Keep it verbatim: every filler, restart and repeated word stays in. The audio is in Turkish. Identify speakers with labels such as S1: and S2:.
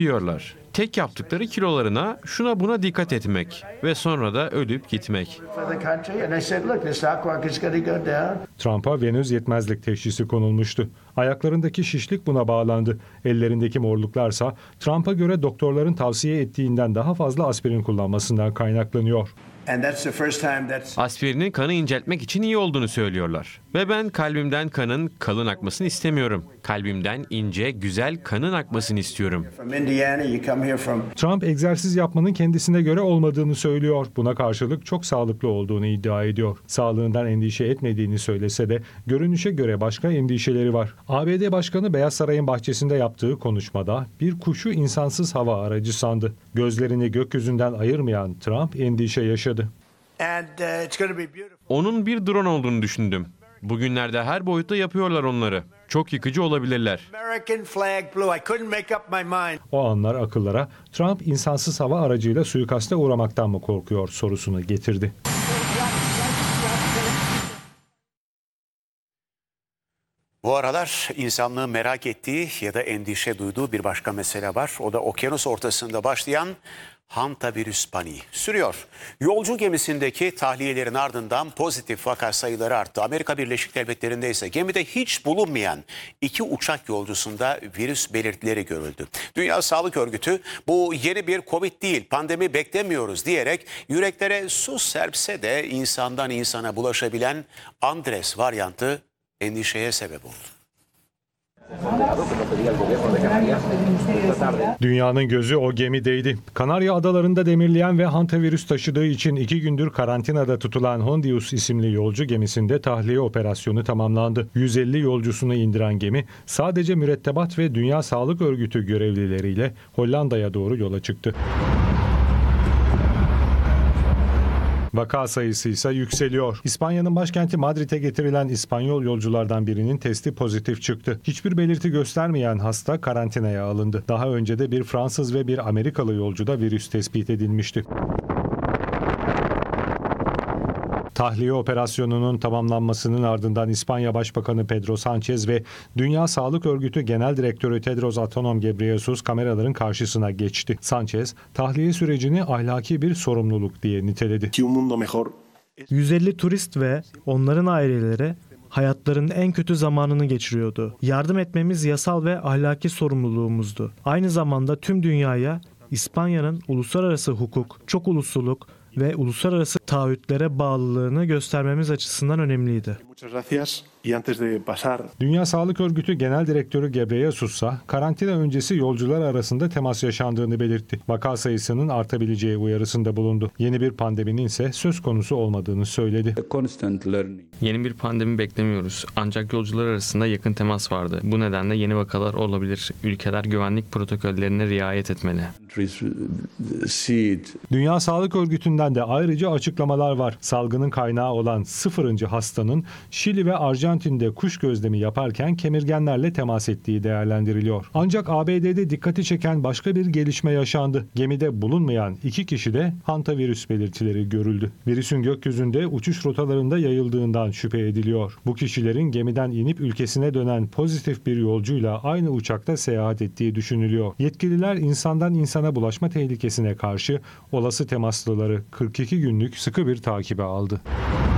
S1: diyorlar. Tek yaptıkları kilolarına, şuna buna dikkat etmek ve sonra da ölüp gitmek.
S2: Trump'a venöz yetmezlik teşhisi konulmuştu. Ayaklarındaki şişlik buna bağlandı. Ellerindeki morluklarsa Trump'a göre doktorların tavsiye ettiğinden daha fazla aspirin kullanmasından kaynaklanıyor.
S1: Aspirinin kanı inceltmek için iyi olduğunu söylüyorlar. Ve ben kalbimden kanın kalın akmasını istemiyorum. Kalbimden ince, güzel kanın akmasını istiyorum.
S2: Trump egzersiz yapmanın kendisine göre olmadığını söylüyor. Buna karşılık çok sağlıklı olduğunu iddia ediyor. Sağlığından endişe etmediğini söylese de görünüşe göre başka endişeleri var. A B D Başkanı Beyaz Saray'ın bahçesinde yaptığı konuşmada bir kuşu insansız hava aracı sandı. Gözlerini gökyüzünden ayırmayan Trump endişe yaşadı.
S1: Onun bir drone olduğunu düşündüm. Bugünlerde her boyutta yapıyorlar onları. Çok yıkıcı olabilirler.
S2: O anlar akıllara Trump insansız hava aracıyla suikaste uğramaktan mı korkuyor sorusunu getirdi.
S3: Bu aralar insanlığın merak ettiği ya da endişe duyduğu bir başka mesele var. O da okyanus ortasında başlayan hantavirüs paniği sürüyor. Yolcu gemisindeki tahliyelerin ardından pozitif vaka sayıları arttı. Amerika Birleşik Devletleri'nde ise gemide hiç bulunmayan iki uçak yolcusunda virüs belirtileri görüldü. Dünya Sağlık Örgütü bu yeni bir Covid değil, pandemi beklemiyoruz diyerek yüreklere su serpse de insandan insana bulaşabilen Andres varyantı endişeye sebep oldu.
S2: Dünyanın gözü o gemideydi. Kanarya Adaları'nda demirleyen ve hantavirüs taşıdığı için iki gündür karantinada tutulan Hondius isimli yolcu gemisinde tahliye operasyonu tamamlandı. yüz elli yolcusunu indiren gemi sadece mürettebat ve Dünya Sağlık Örgütü görevlileriyle Hollanda'ya doğru yola çıktı. Vaka sayısı ise yükseliyor. İspanya'nın başkenti Madrid'e getirilen İspanyol yolculardan birinin testi pozitif çıktı. Hiçbir belirti göstermeyen hasta karantinaya alındı. Daha önce de bir Fransız ve bir Amerikalı yolcuda virüs tespit edilmişti. Tahliye operasyonunun tamamlanmasının ardından İspanya Başbakanı Pedro Sánchez ve Dünya Sağlık Örgütü Genel Direktörü Tedros Adhanom Ghebreyesus kameraların karşısına geçti. Sánchez, tahliye sürecini ahlaki bir sorumluluk diye niteledi.
S4: yüz elli turist ve onların aileleri hayatlarının en kötü zamanını geçiriyordu. Yardım etmemiz yasal ve ahlaki sorumluluğumuzdu. Aynı zamanda tüm dünyaya İspanya'nın uluslararası hukuk, çok ulusluluk ve uluslararası taahhütlere bağlılığını göstermemiz açısından önemliydi.
S2: Dünya Sağlık Örgütü Genel Direktörü Ghebreyesus ise karantina öncesi yolcular arasında temas yaşandığını belirtti. Vaka sayısının artabileceği uyarısında bulundu. Yeni bir pandeminin ise söz konusu olmadığını söyledi.
S1: Yeni bir pandemi beklemiyoruz. Ancak yolcular arasında yakın temas vardı. Bu nedenle yeni vakalar olabilir. Ülkeler güvenlik protokollerine riayet etmeli.
S2: Dünya Sağlık Örgütü'nden de ayrıca açıklamalar var. Salgının kaynağı olan sıfırıncı hastanın Şili ve Arjantin'de kuş gözlemi yaparken kemirgenlerle temas ettiği değerlendiriliyor. Ancak A B D'de dikkati çeken başka bir gelişme yaşandı. Gemide bulunmayan iki kişide hantavirüs belirtileri görüldü. Virüsün gökyüzünde uçuş rotalarında yayıldığından şüphe ediliyor. Bu kişilerin gemiden inip ülkesine dönen pozitif bir yolcuyla aynı uçakta seyahat ettiği düşünülüyor. Yetkililer insandan insana bulaşma tehlikesine karşı olası temaslıları kırk iki günlük sıkı bir takibe aldı.